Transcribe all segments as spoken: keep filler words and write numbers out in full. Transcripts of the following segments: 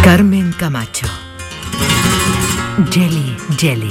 Carmen Camacho. Jelly, jelly.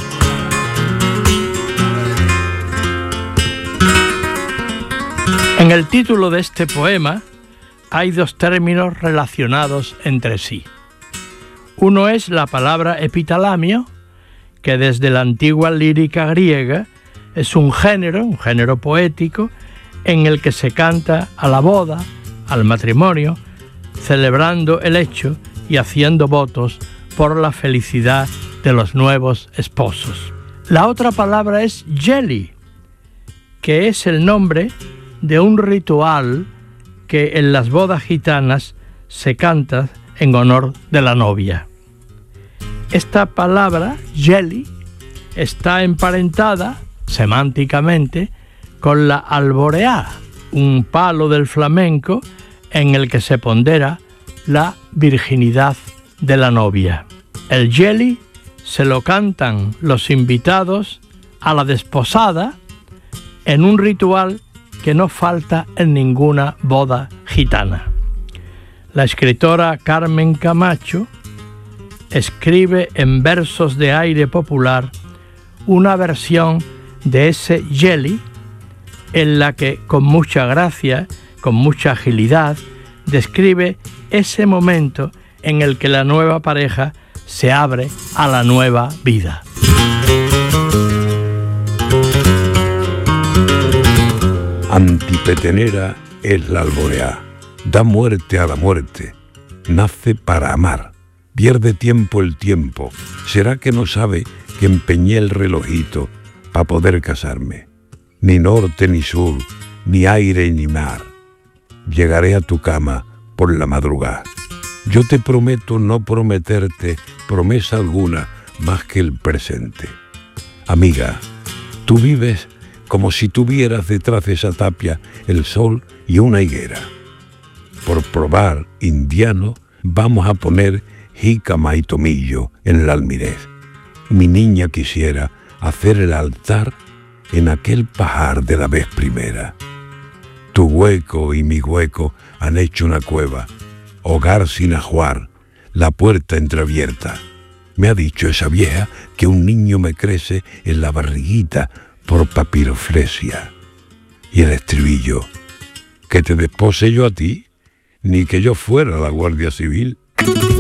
En el título de este poema hay dos términos relacionados entre sí. Uno es la palabra epitalamio, que desde la antigua lírica griega es un género, un género poético, en el que se canta a la boda, al matrimonio, celebrando el hecho y haciendo votos por la felicidad de los nuevos esposos. La otra palabra es jelly, que es el nombre de un ritual que en las bodas gitanas se canta en honor de la novia. Esta palabra, jelly, está emparentada semánticamente con la alboreá, un palo del flamenco en el que se pondera la virginidad de la novia. El jelly se lo cantan los invitados a la desposada en un ritual que no falta en ninguna boda gitana. La escritora Carmen Camacho escribe en versos de aire popular una versión de ese jelly en la que con mucha gracia, con mucha agilidad, describe ese momento en el que la nueva pareja se abre a la nueva vida. Antipetenera es la alboreá, da muerte a la muerte, nace para amar, pierde tiempo el tiempo, será que no sabe que empeñé el relojito pa' poder casarme, ni norte ni sur, ni aire ni mar, llegaré a tu cama por la madrugada. Yo te prometo no prometerte promesa alguna más que el presente. Amiga, tú vives como si tuvieras detrás de esa tapia el sol y una higuera. Por probar indiano, vamos a poner jícama y tomillo en la almirez. Mi niña quisiera hacer el altar en aquel pajar de la vez primera. Tu hueco y mi hueco han hecho una cueva, hogar sin ajuar, la puerta entreabierta. Me ha dicho esa vieja que un niño me crece en la barriguita por papiroflesia. Y el estribillo, que te despose yo a ti, ni que yo fuera la Guardia Civil.